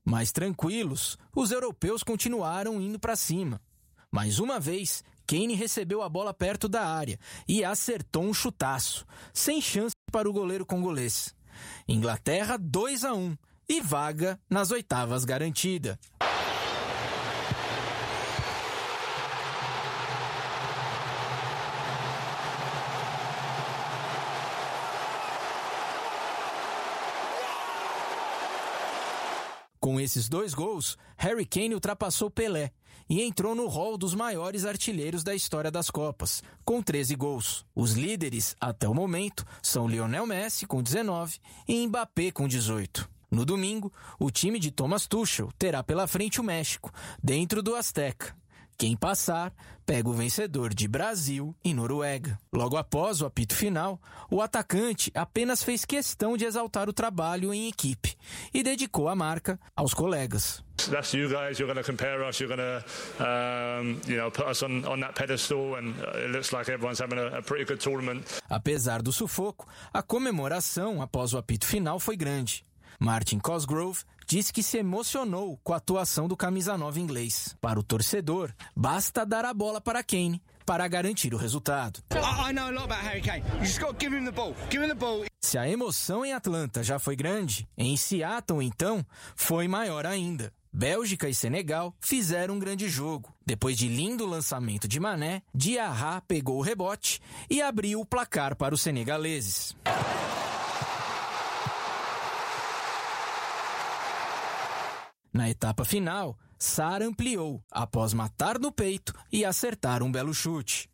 Mais tranquilos, os europeus continuaram indo para cima. Mais uma vez, Kane recebeu a bola perto da área e acertou um chutaço, sem chance para o goleiro congolês. Inglaterra 2-1 e vaga nas oitavas garantida. Com esses 2 gols, Harry Kane ultrapassou Pelé e entrou no hall dos maiores artilheiros da história das Copas, com 13 gols. Os líderes, até o momento, são Lionel Messi, com 19, e Mbappé, com 18. No domingo, o time de Thomas Tuchel terá pela frente o México, dentro do Azteca. Quem passar, pega o vencedor de Brasil e Noruega. Logo após o apito final, o atacante apenas fez questão de exaltar o trabalho em equipe e dedicou a marca aos colegas. That's you guys. You're going to compare us. You're going to, put us on that pedestal, and it looks like everyone's having a pretty good tournament. Apesar do sufoco, a comemoração após o apito final foi grande. Martin Cosgrove disse que se emocionou com a atuação do camisa 9 inglês. Para o torcedor, basta dar a bola para Kane para garantir o resultado. I know a lot about Harry Kane. You just got to give him the ball. Give him the ball. Se a emoção em Atlanta já foi grande, em Seattle, então, foi maior ainda. Bélgica e Senegal fizeram um grande jogo. Depois de lindo lançamento de Mané, Diarra pegou o rebote e abriu o placar para os senegaleses. Na etapa final, Sarr ampliou, após matar no peito e acertar um belo chute.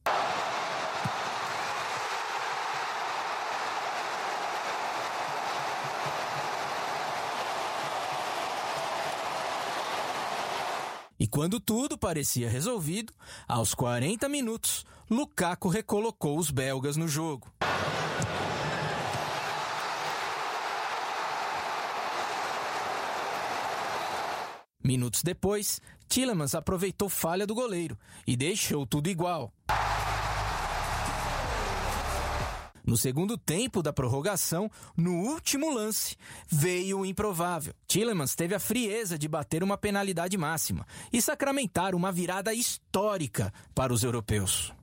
E quando tudo parecia resolvido, aos 40 minutos, Lukaku recolocou os belgas no jogo. Minutos depois, Tielemans aproveitou falha do goleiro e deixou tudo igual. No segundo tempo da prorrogação, no último lance, veio o improvável. Tielemans teve a frieza de bater uma penalidade máxima e sacramentar uma virada histórica para os europeus.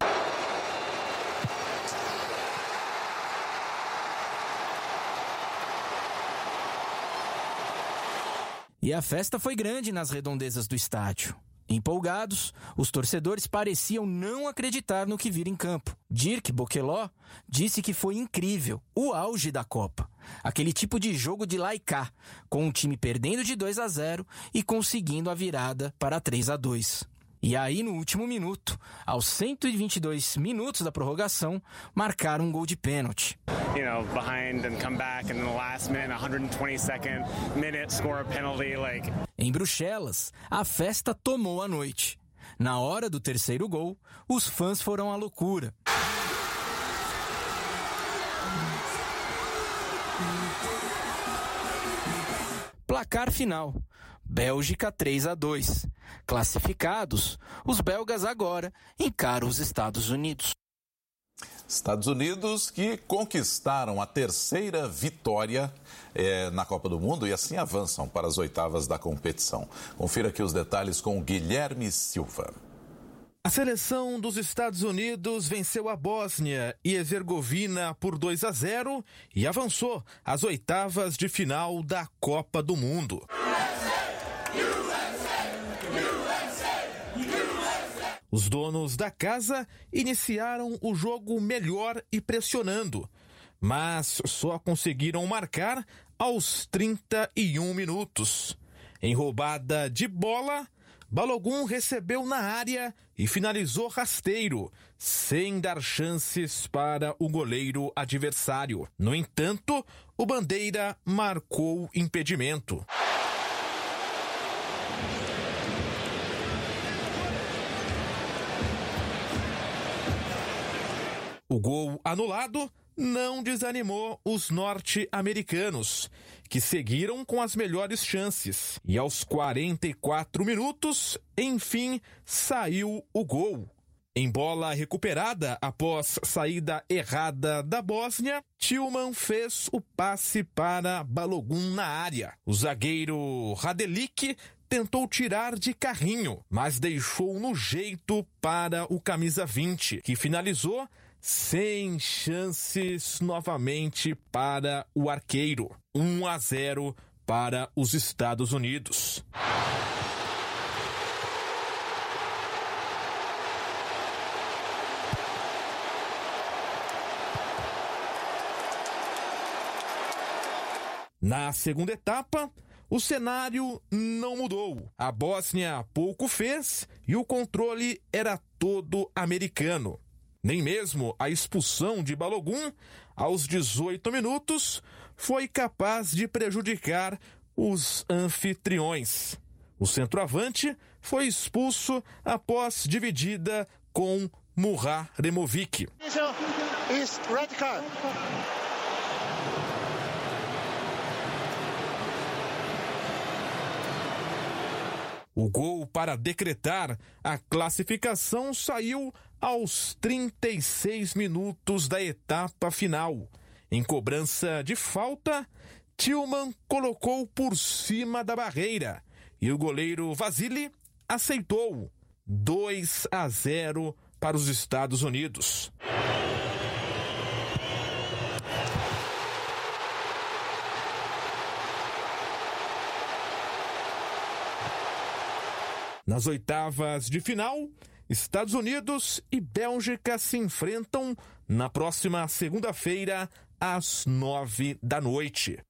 E a festa foi grande nas redondezas do estádio. Empolgados, os torcedores pareciam não acreditar no que viram em campo. Dirk Bokeló disse que foi incrível, o auge da Copa. Aquele tipo de jogo de lá e cá, com o time perdendo de 2-0 e conseguindo a virada para 3-2. E aí, no último minuto, aos 122 minutos da prorrogação, marcaram um gol de pênalti. Behind and come back and in the last minute, 122nd minute, score a penalty, like... Em Bruxelas, a festa tomou a noite. Na hora do terceiro gol, os fãs foram à loucura. Placar final: Bélgica 3-2. Classificados, os belgas agora encaram os Estados Unidos. Estados Unidos que conquistaram a terceira vitória na Copa do Mundo e assim avançam para as oitavas da competição. Confira aqui os detalhes com Guilherme Silva. A seleção dos Estados Unidos venceu a Bósnia e Herzegovina por 2-0 e avançou às oitavas de final da Copa do Mundo. Os donos da casa iniciaram o jogo melhor e pressionando, mas só conseguiram marcar aos 31 minutos. Em roubada de bola, Balogun recebeu na área e finalizou rasteiro, sem dar chances para o goleiro adversário. No entanto, o Bandeira marcou impedimento. O gol anulado não desanimou os norte-americanos, que seguiram com as melhores chances. E aos 44 minutos, enfim, saiu o gol. Em bola recuperada após saída errada da Bósnia, Tillman fez o passe para Balogun na área. O zagueiro Radelic tentou tirar de carrinho, mas deixou no jeito para o camisa 20, que finalizou sem chances novamente para o arqueiro. 1-0 para os Estados Unidos. Na segunda etapa, o cenário não mudou. A Bósnia pouco fez e o controle era todo americano. Nem mesmo a expulsão de Balogun, aos 18 minutos, foi capaz de prejudicar os anfitriões. O centroavante foi expulso após dividida com Murat Removic. O gol para decretar a classificação saiu aos 36 minutos da etapa final. Em cobrança de falta, Tillman colocou por cima da barreira e o goleiro Vasily aceitou. 2-0 para os Estados Unidos. Nas oitavas de final, Estados Unidos e Bélgica se enfrentam na próxima segunda-feira, às 21h.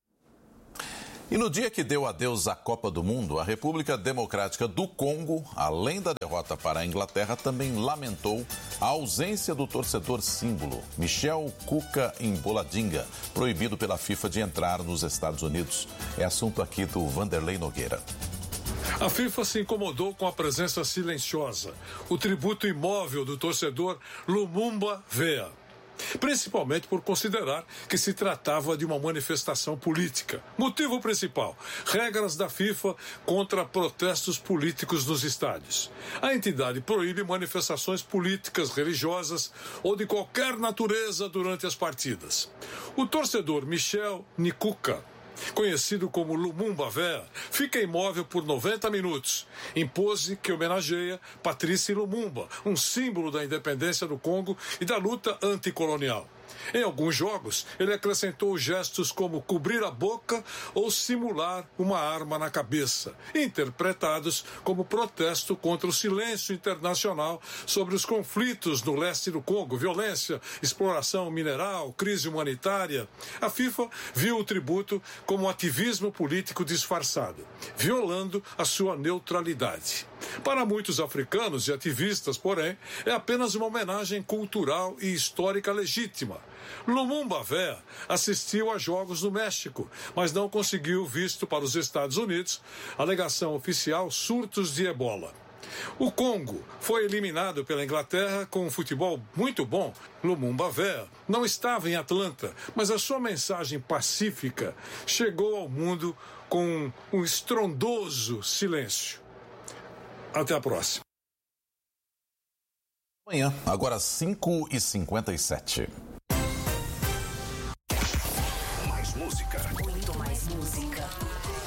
E no dia que deu adeus à Copa do Mundo, a República Democrática do Congo, além da derrota para a Inglaterra, também lamentou a ausência do torcedor símbolo, Michel Cuca Mboladinga, proibido pela FIFA de entrar nos Estados Unidos. É assunto aqui do Vanderlei Nogueira. A FIFA se incomodou com a presença silenciosa, o tributo imóvel do torcedor Lumumba Vea, principalmente por considerar que se tratava de uma manifestação política. Motivo principal: regras da FIFA contra protestos políticos nos estádios. A entidade proíbe manifestações políticas, religiosas ou de qualquer natureza durante as partidas. O torcedor Michel Nikuka, conhecido como Lumumba Vea, fica imóvel por 90 minutos, em pose que homenageia Patrice Lumumba, um símbolo da independência do Congo e da luta anticolonial. Em alguns jogos, ele acrescentou gestos como cobrir a boca ou simular uma arma na cabeça, interpretados como protesto contra o silêncio internacional sobre os conflitos no leste do Congo, violência, exploração mineral, crise humanitária. A FIFA viu o tributo como um ativismo político disfarçado, violando a sua neutralidade. Para muitos africanos e ativistas, porém, é apenas uma homenagem cultural e histórica legítima. Lumumba Vea assistiu a jogos no México, mas não conseguiu visto para os Estados Unidos. Alegação oficial: surtos de ebola. O Congo foi eliminado pela Inglaterra com um futebol muito bom. Lumumba Vea não estava em Atlanta, mas a sua mensagem pacífica chegou ao mundo com um estrondoso silêncio. Até a próxima. Amanhã, agora 5h57.